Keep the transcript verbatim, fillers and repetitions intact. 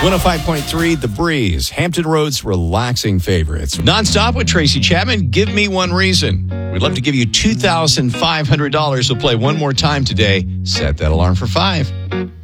one oh five point three, The Breeze, Hampton Roads relaxing favorites. Nonstop with Tracy Chapman, Give Me One Reason. We'd love to give you two thousand five hundred dollars. We'll play one more time today. Set that alarm for five.